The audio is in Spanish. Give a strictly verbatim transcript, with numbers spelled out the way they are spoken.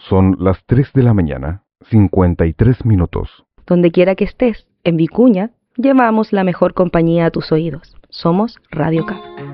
Son las tres de la mañana, cincuenta y tres minutos. Donde quiera que estés, en Vicuña, llevamos la mejor compañía a tus oídos. Somos Radio Caf.